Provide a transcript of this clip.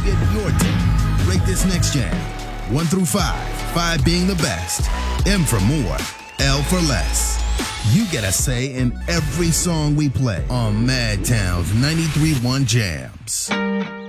get your take. Rate this next jam. 1 through 5, 5 being the best, M for more, L for less. You get a say in every song we play on Madtown's 93.1 Jams.